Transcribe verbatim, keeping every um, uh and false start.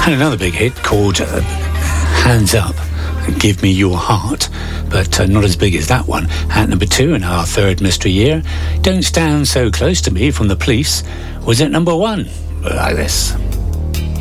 And another big hit called uh, Hands Up, Give Me Your Heart, but uh, not as big as that one. At number two in our third mystery year, Don't Stand So Close to Me from The Police was at number one, like this.